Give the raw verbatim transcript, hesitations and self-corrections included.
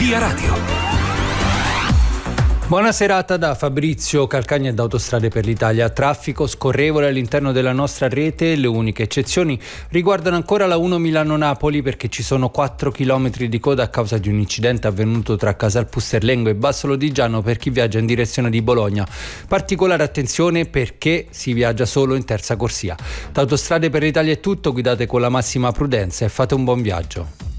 Via Radio. Buona serata da Fabrizio Calcagna e da Autostrade per l'Italia. Traffico scorrevole all'interno della nostra rete. Le uniche eccezioni riguardano ancora la uno Milano-Napoli, perché ci sono quattro chilometri di coda a causa di un incidente avvenuto tra Casal Pusterlengo e Basso Lodigiano per chi viaggia in direzione di Bologna. Particolare attenzione perché si viaggia solo in terza corsia. Da Autostrade per l'Italia è tutto, guidate con la massima prudenza e fate un buon viaggio.